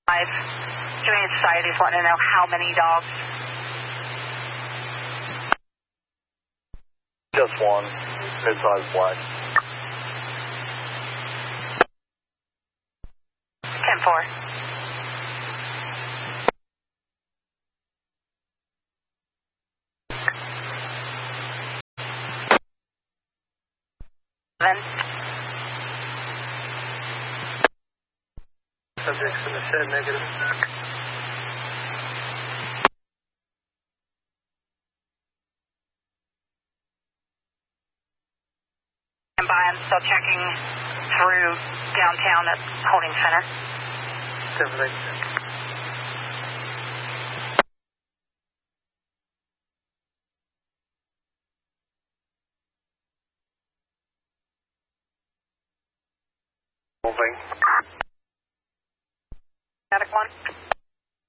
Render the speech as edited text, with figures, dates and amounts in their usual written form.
Humane Society's wanting to know how many dogs. Just one, mid-sized black. 10-4. Then. Subjects in the shed, negative. And by, I'm still checking through downtown at Holding Center. 7-8. Moving. Static 1.